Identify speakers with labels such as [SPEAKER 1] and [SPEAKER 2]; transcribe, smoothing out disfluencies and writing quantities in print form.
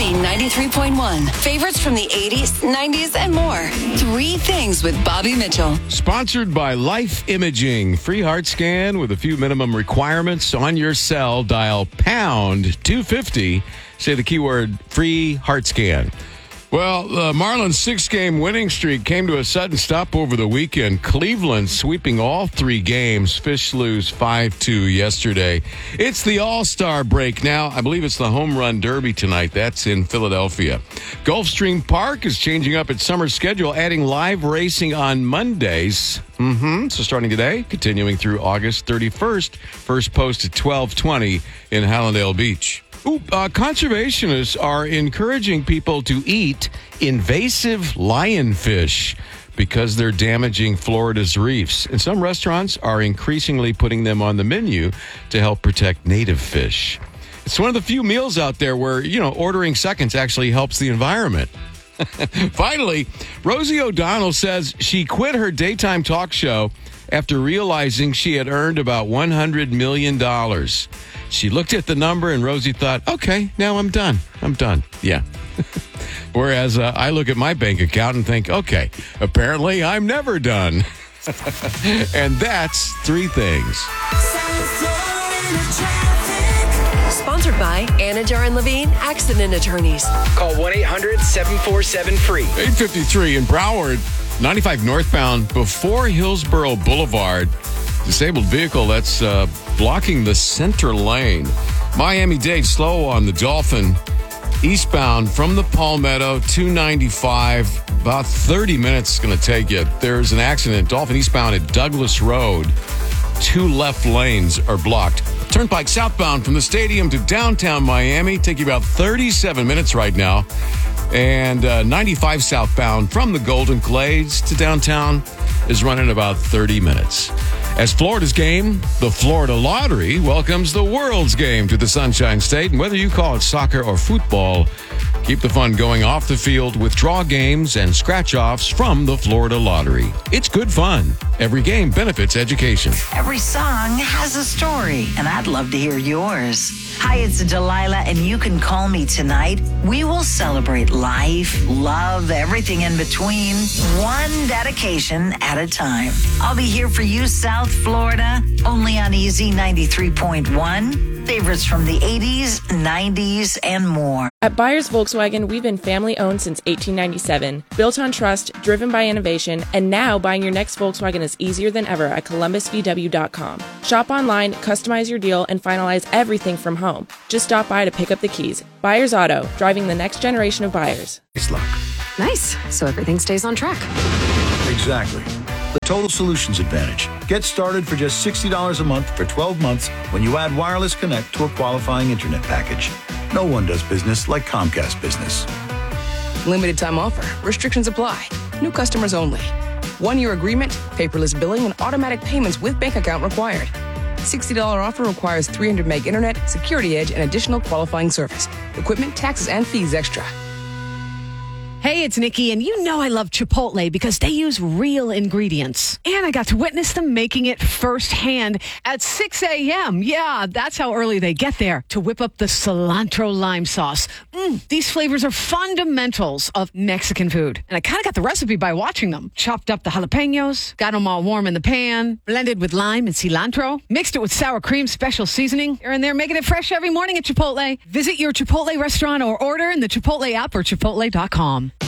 [SPEAKER 1] Z93.1. Favorites from the 80s, 90s, and more. 3 Things with Bobby Mitchell.
[SPEAKER 2] Sponsored by Life Imaging. Free heart scan with a few minimum requirements on your cell. Dial pound 250. Say the keyword free heart scan. Well, the Marlins' 6-game winning streak came to a sudden stop over the weekend. Cleveland sweeping all 3 games. Fish lose 5-2 yesterday. It's the All-Star break now. I believe it's the Home Run Derby tonight. That's in Philadelphia. Gulfstream Park is changing up its summer schedule, adding live racing on Mondays. So starting today, continuing through August 31st. First post at 12:20 in Hallandale Beach. Conservationists are encouraging people to eat invasive lionfish because they're damaging Florida's reefs. And some restaurants are increasingly putting them on the menu to help protect native fish. It's one of the few meals out there where, ordering seconds actually helps the environment. Finally, Rosie O'Donnell says she quit her daytime talk show after realizing she had earned about $100 million. She looked at the number and Rosie thought, okay, now I'm done. Yeah. Whereas I look at my bank account and think, okay, apparently I'm never done. And that's 3 things.
[SPEAKER 1] Sponsored by Anajar and Levine Accident Attorneys.
[SPEAKER 3] Call 1-800-747-FREE.
[SPEAKER 2] 853 in Broward, 95 northbound before Hillsborough Boulevard. Disabled vehicle that's blocking the center lane. Miami-Dade slow on the Dolphin. Eastbound from the Palmetto, 295. About 30 minutes it's going to take you. There's an accident. Dolphin eastbound at Douglas Road. 2 left lanes are blocked. Turnpike southbound from the stadium to downtown Miami. Take you about 37 minutes right now. And 95 southbound from the Golden Glades to downtown is running about 30 minutes. As Florida's game, the Florida Lottery welcomes the world's game to the Sunshine State. And whether you call it soccer or football, keep the fun going off the field with draw games and scratch-offs from the Florida Lottery. It's good fun. Every game benefits education.
[SPEAKER 4] Every song has a story, and I'd love to hear yours. Hi, it's Delilah, and you can call me tonight. We will celebrate life, love, everything in between, one dedication at a time. I'll be here for you, South Florida, only on Easy 93.1. Favorites from the 80s, 90s, and more.
[SPEAKER 5] At Byers Volkswagen, we've been family-owned since 1897, built on trust, driven by innovation, and now buying your next Volkswagen is easier than ever at ColumbusVW.com. Shop online, customize your deal, and finalize everything from home. Just stop by to pick up the keys. Byers Auto, driving the next generation of buyers.
[SPEAKER 6] It's luck.
[SPEAKER 7] Nice. So everything stays on track.
[SPEAKER 6] Exactly. The Total Solutions Advantage. Get started for just $60 a month for 12 months when you add Wireless Connect to a qualifying internet package. No one does business like Comcast Business.
[SPEAKER 8] Limited time offer. Restrictions apply. New customers only. 1-year agreement, paperless billing, and automatic payments with bank account required. $60 offer requires 300 meg internet, security edge, and additional qualifying service. Equipment, taxes, and fees extra.
[SPEAKER 9] Hey, it's Nikki, and you know I love Chipotle because they use real ingredients. And I got to witness them making it firsthand at 6 a.m. Yeah, that's how early they get there to whip up the cilantro lime sauce. These flavors are fundamentals of Mexican food. And I kind of got the recipe by watching them. Chopped up the jalapenos, got them all warm in the pan, blended with lime and cilantro, mixed it with sour cream special seasoning. Here and there, making it fresh every morning at Chipotle. Visit your Chipotle restaurant or order in the Chipotle app or Chipotle.com.